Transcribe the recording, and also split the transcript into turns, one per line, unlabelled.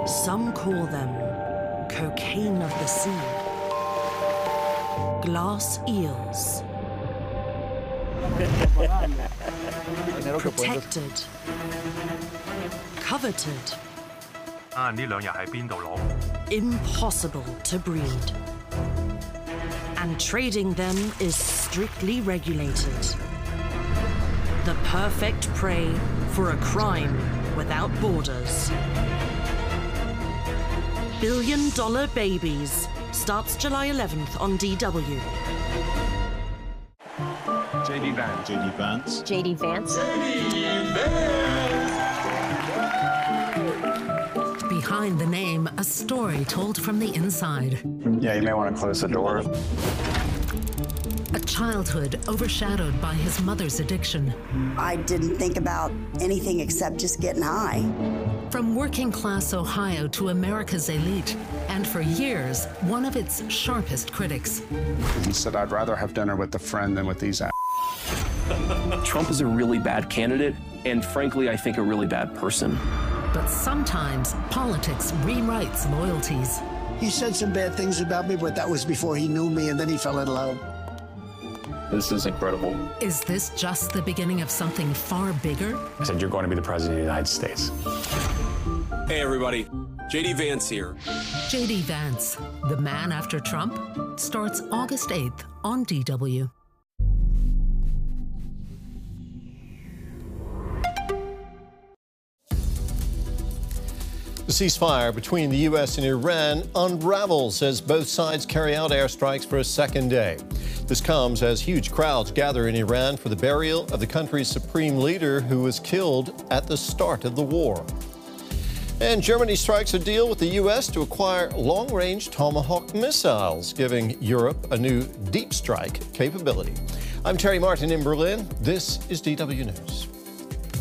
Some call them cocaine of the sea, glass eels, protected, coveted, impossible to breed. And trading them is strictly regulated. The perfect prey for a crime without borders. $1 Billion Babies starts July 11th on DW.
JD Vance.
JD Vance.
JD Vance.
Behind the name, a story told from the inside.
Yeah, you may want to close the door.
A childhood overshadowed by his mother's addiction.
I didn't think about anything except just getting high.
From working-class Ohio to America's elite, and for years, one of its sharpest critics.
He said, I'd rather have dinner with a friend than with these
Trump is a really bad candidate, and frankly, I think a really bad person.
But sometimes politics rewrites loyalties.
He said some bad things about me, but that was before he knew me, and then he fell in love.
This is incredible.
Is this just the beginning of something far bigger?
I said, you're going to be the president of the United States.
Hey, everybody. JD Vance here.
JD Vance, the man after Trump, starts August 8th on DW.
The ceasefire between the U.S. and Iran unravels as both sides carry out airstrikes for a second day. This comes as huge crowds gather in Iran for the burial of the country's supreme leader who was killed at the start of the war. And Germany strikes a deal with the U.S. to acquire long-range Tomahawk missiles, giving Europe a new deep strike capability. I'm Terry Martin in Berlin. This is DW News.